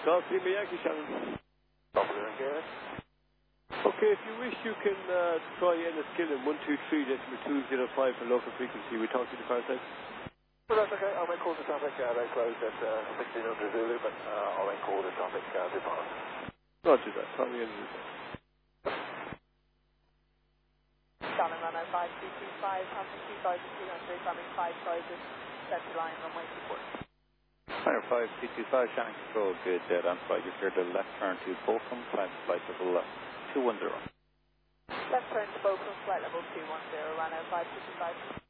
Golf Lima Yankee, Shannon. Okay, if you wish, you can try Enniskillen 123.205 for local frequency. We talk to the car side. Well, that's okay. I'll make call to traffic. They closed at 1600 Zulu, but I'll make call to traffic this morning. Roger that. Call me in. Shannon, runner 5225, passing 2200, coming 5 choices, center line, runway 24. Runner 5225, Shannon Control, good dead on flight. Just here to left turn to Bolton, climb flight level 210. Left turn to Bolton, flight level 210, runner 5225.